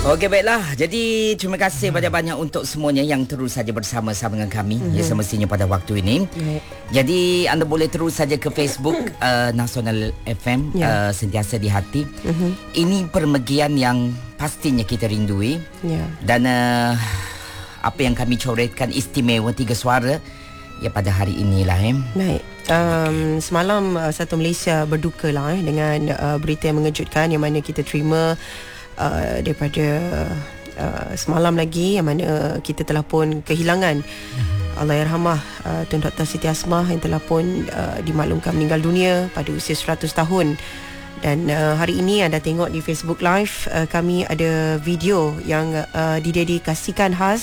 Okey, baiklah. Jadi terima kasih banyak-banyak untuk semuanya yang terus saja bersama-sama dengan kami ya, semestinya pada waktu ini. Jadi anda boleh terus saja ke Facebook Nasional FM sentiasa di hati. Ini permegian yang pastinya kita rindui. Dan apa yang kami coretkan istimewa 3 suara ya pada hari inilah. Baik. Semalam Satu Malaysia berduka lah dengan berita yang mengejutkan yang mana kita terima daripada semalam lagi, yang mana kita telah pun kehilangan Allahyarhamah Tun Dr. Siti Asmah yang telah pun dimaklumkan meninggal dunia pada usia 100 tahun. Dan hari ini anda tengok di Facebook Live, kami ada video yang didedikasikan khas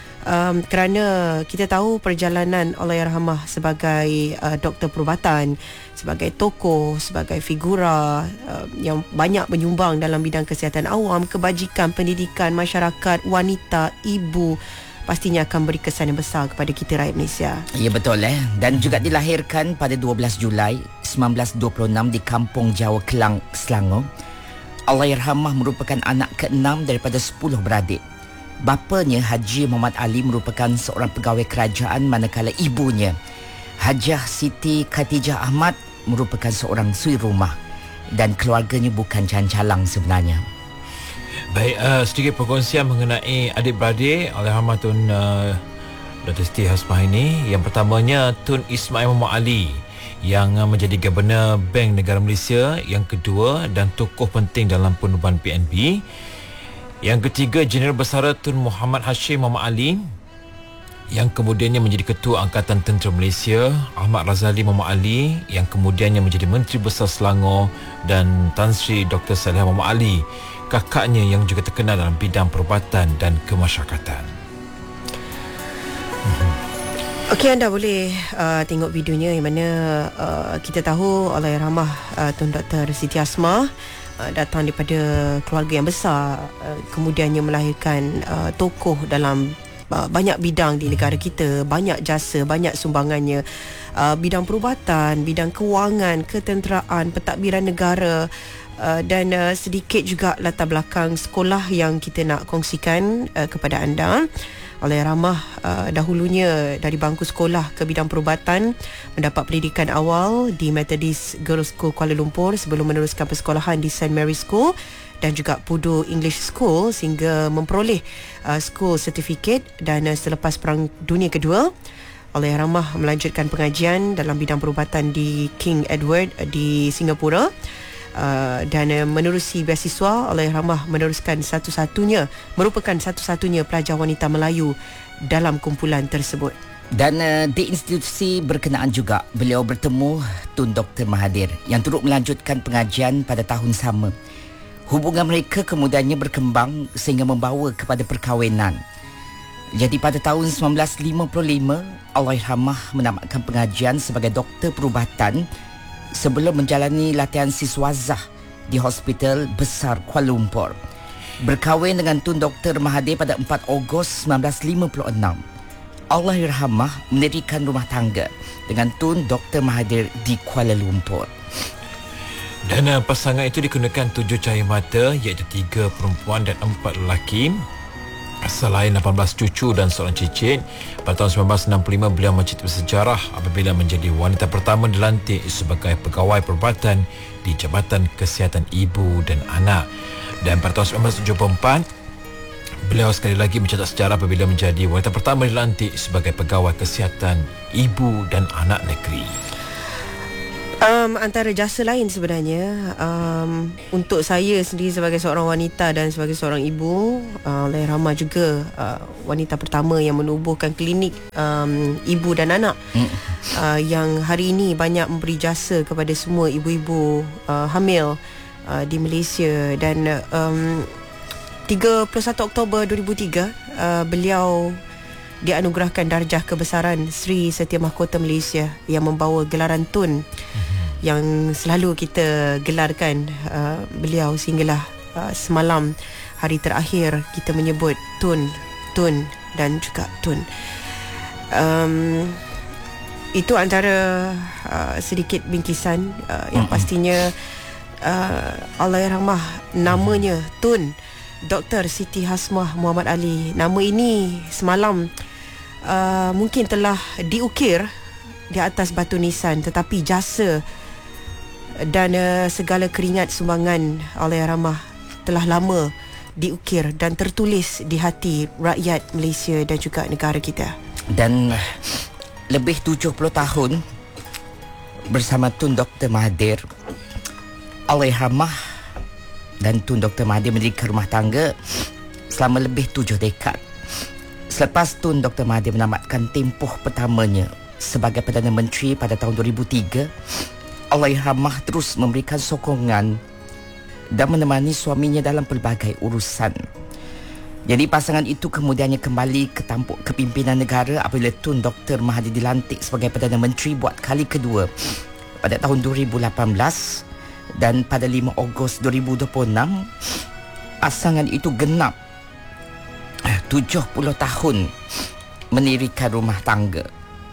kerana kita tahu perjalanan Allahyarhamah sebagai doktor perubatan, sebagai tokoh, sebagai figura yang banyak menyumbang dalam bidang kesihatan awam, kebajikan, pendidikan, masyarakat, wanita, ibu, pastinya akan beri kesan yang besar kepada kita rakyat Malaysia. Ya, betul. Dan juga dilahirkan pada 12 Julai 1926 di Kampung Jawa Kelang, Selangor. Allahyarhamah merupakan anak ke-6 daripada 10 beradik. Bapanya Haji Muhammad Ali merupakan seorang pegawai kerajaan, manakala ibunya Hajah Siti Khatijah Ahmad merupakan seorang suri rumah, dan keluarganya bukan calang-calang sebenarnya. Baik, sedikit perkongsian mengenai adik-beradik Allahyarhamah Tun Dr. Siti Asmah ini. Yang pertamanya Tun Ismail Muhammad Ali yang menjadi Governor Bank Negara Malaysia. Yang kedua dan tokoh penting dalam penubuhan PNB. Yang ketiga, Jeneral Bersara Tun Muhammad Hashim Muhammad Ali yang kemudiannya menjadi Ketua Angkatan Tentera Malaysia. Ahmad Razali Muhammad Ali yang kemudiannya menjadi Menteri Besar Selangor, dan Tan Sri Dr. Saliha Muhammad Ali, kakaknya yang juga terkenal dalam bidang perubatan dan kemasyarakatan. Okey, anda boleh tengok videonya yang mana kita tahu Allahyarhamah Tun Dr. Siti Asmah datang daripada keluarga yang besar, kemudiannya melahirkan tokoh dalam banyak bidang di negara kita, banyak jasa, banyak sumbangannya, bidang perubatan, bidang kewangan, ketenteraan, pentadbiran negara, dan sedikit juga latar belakang sekolah yang kita nak kongsikan kepada anda. Allahyarhamah dahulunya dari bangku sekolah ke bidang perubatan, mendapat pendidikan awal di Methodist Girls School Kuala Lumpur sebelum meneruskan persekolahan di St. Mary's School dan juga Pudu English School sehingga memperoleh school certificate. Dan selepas Perang Dunia Kedua, Allahyarhamah melanjutkan pengajian dalam bidang perubatan di King Edward di Singapura. Dan menerusi beasiswa, Allahyarhamah merupakan satu-satunya pelajar wanita Melayu dalam kumpulan tersebut. Dan di institusi berkenaan juga beliau bertemu Tun Dr. Mahathir yang turut melanjutkan pengajian pada tahun sama. Hubungan mereka kemudiannya berkembang sehingga membawa kepada perkahwinan. Jadi pada tahun 1955 Allahyarhamah menamatkan pengajian sebagai doktor perubatan sebelum menjalani latihan siswazah di Hospital Besar Kuala Lumpur. Berkahwin dengan Tun Dr. Mahathir pada 4 Ogos 1956. Allahyarhamah mendirikan rumah tangga dengan Tun Dr. Mahathir di Kuala Lumpur. Dan pasangan itu dikenakan 7 cahaya mata, iaitu 3 perempuan dan 4 lelaki. Selain 18 cucu dan seorang cicit, pada tahun 1965 beliau mencipta sejarah apabila menjadi wanita pertama dilantik sebagai pegawai perubatan di Jabatan Kesihatan Ibu dan Anak. Dan pada tahun 1974 beliau sekali lagi mencetak sejarah apabila menjadi wanita pertama dilantik sebagai pegawai kesihatan ibu dan anak negeri. Antara jasa lain sebenarnya, untuk saya sendiri sebagai seorang wanita dan sebagai seorang ibu, Allahyarhamah juga wanita pertama yang menubuhkan klinik ibu dan anak, yang hari ini banyak memberi jasa kepada semua ibu-ibu hamil di Malaysia. Dan 31 Oktober 2003 beliau dianugerahkan darjah kebesaran Sri Setia Mahkota Malaysia yang membawa gelaran Tun yang selalu kita gelarkan beliau sehinggalah semalam hari terakhir kita menyebut Tun dan juga Tun. Itu antara sedikit bingkisan yang pastinya Allahyarhamah namanya Tun Dr. Siti Hasmah Muhammad Ali. Nama ini semalam mungkin telah diukir di atas batu nisan, tetapi jasa dan segala keringat sumbangan Allahyarhamah telah lama diukir dan tertulis di hati rakyat Malaysia dan juga negara kita. Dan lebih 70 tahun bersama Tun Dr. Mahathir, Allahyarhamah dan Tun Dr. Mahathir mendirikan rumah tangga selama lebih 7 dekad. Selepas Tun Dr. Mahathir menamatkan tempoh pertamanya sebagai Perdana Menteri pada tahun 2003, Allahyarhamah terus memberikan sokongan dan menemani suaminya dalam pelbagai urusan. Jadi pasangan itu kemudiannya kembali ke tampuk kepimpinan negara apabila Tun Dr. Mahathir dilantik sebagai Perdana Menteri buat kali kedua pada tahun 2018, dan pada 5 Ogos 2026 pasangan itu genap 70 tahun mendirikan rumah tangga.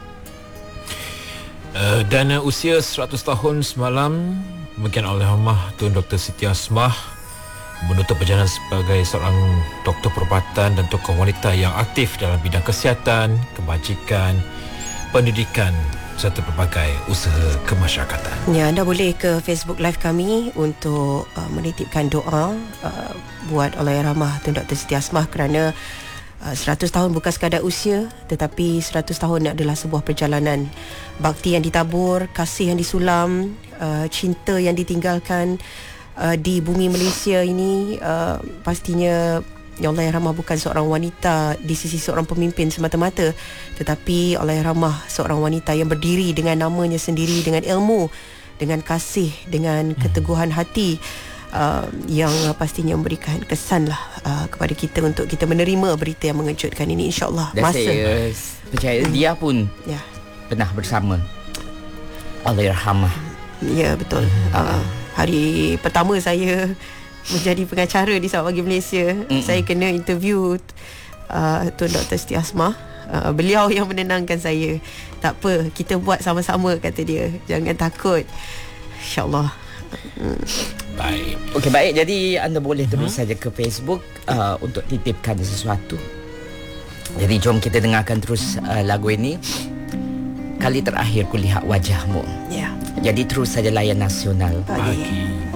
Dan usia 100 tahun semalam, mungkin Allahyarhamah Tun Dr. Siti Hasmah menutup perjalanan sebagai seorang doktor perubatan dan tokoh wanita yang aktif dalam bidang kesihatan, kebajikan, pendidikan serta pelbagai usaha kemasyarakatan. Ya, anda boleh ke Facebook Live kami untuk menitipkan doa buat Allahyarhamah Tun Dr. Siti Hasmah, kerana 100 tahun bukan sekadar usia, tetapi 100 tahun adalah sebuah perjalanan bakti yang ditabur, kasih yang disulam, cinta yang ditinggalkan di bumi Malaysia ini. Pastinya Allahyarhamah bukan seorang wanita di sisi seorang pemimpin semata-mata, tetapi Allahyarhamah seorang wanita yang berdiri dengan namanya sendiri, dengan ilmu, dengan kasih, dengan keteguhan hati, yang pastinya memberikan kesan lah kepada kita untuk kita menerima berita yang mengejutkan ini, insyaAllah. Dan saya percaya dia pun pernah bersama Allahyarhamah. Ya, betul. Hari pertama saya menjadi pengacara di Sarawak Pagi Malaysia, saya kena interview Tun Dr. Siti Hasmah. Beliau yang menenangkan saya. Tak apa, kita buat sama-sama, kata dia. Jangan takut, insyaAllah. Baik. Okey, baik. Jadi anda boleh terus saja ke Facebook untuk titipkan sesuatu. Jadi jom kita dengarkan terus lagu ini. Kali terakhir kulihat wajahmu. Ya. Jadi terus saja layan Nasional. Pagi.